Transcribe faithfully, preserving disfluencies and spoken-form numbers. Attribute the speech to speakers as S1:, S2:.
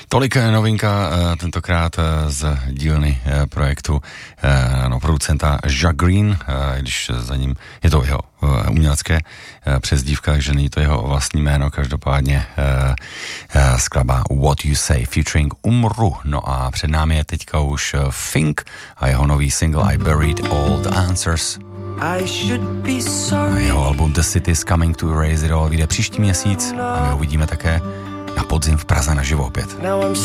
S1: Tolik novinka, tentokrát z dílny projektu no, producenta Jack Green, když za ním je to jeho umělecké přezdívka, že není to jeho vlastní jméno, každopádně skladba What You Say featuring Umru. No a před námi je teďka už Fink a jeho nový single I Buried All the Answers. I should be sorry. A jeho album The City is Coming to Erase It All vyjde příští měsíc a my ho uvidíme také na podzim v Praze naživo opět.